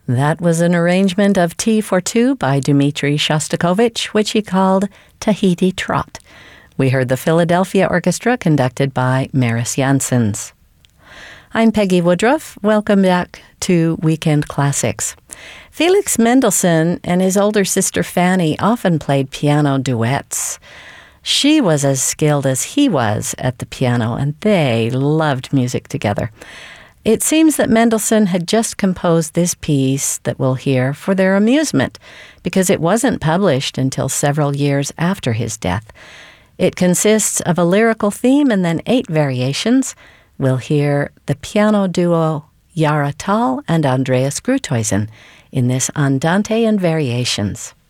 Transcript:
That was an arrangement of Tea for Two by Dmitri Shostakovich, which he called Tahiti Trot. We heard the Philadelphia Orchestra conducted by Maris Janssens. I'm Peggy Woodruff. Welcome back to Weekend Classics. Felix Mendelssohn and his older sister Fanny often played piano duets. She was as skilled as he was at the piano, and they loved music together. It seems that Mendelssohn had just composed this piece that we'll hear for their amusement, because it wasn't published until several years after his death. It consists of a lyrical theme and then 8 variations. We'll hear the piano duo Yara Tal and Andreas Gruithuisen in this Andante and Variations.